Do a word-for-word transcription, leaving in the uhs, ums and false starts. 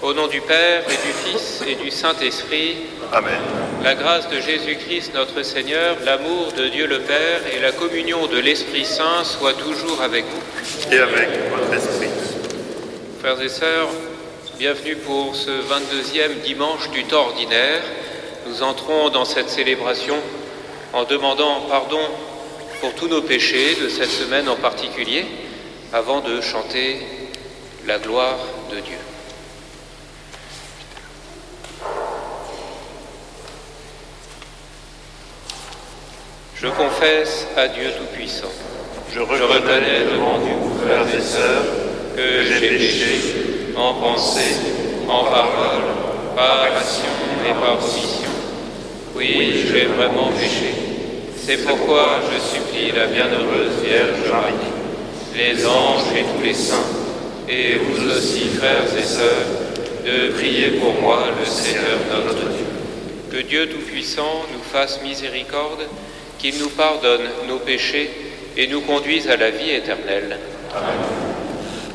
Au nom du Père et du Fils et du Saint-Esprit, Amen. La grâce de Jésus-Christ notre Seigneur, l'amour de Dieu le Père et la communion de l'Esprit Saint soient toujours avec vous. Et avec votre esprit. Frères et sœurs, bienvenue pour ce vingt-deuxième dimanche du temps ordinaire. Nous entrons dans cette célébration en demandant pardon pour tous nos péchés de cette semaine en particulier, avant de chanter la gloire de Dieu. Je confesse à Dieu Tout-Puissant. Je reconnais devant vous, frères et sœurs, que j'ai péché en pensée, en parole, par action et par omission. Oui, j'ai vraiment péché. C'est pourquoi je supplie la bienheureuse Vierge Marie, les anges et tous les saints, et vous aussi, frères et sœurs, de prier pour moi, le Seigneur notre Dieu. Que Dieu Tout-Puissant nous fasse miséricorde, qu'il nous pardonne nos péchés et nous conduise à la vie éternelle. Amen.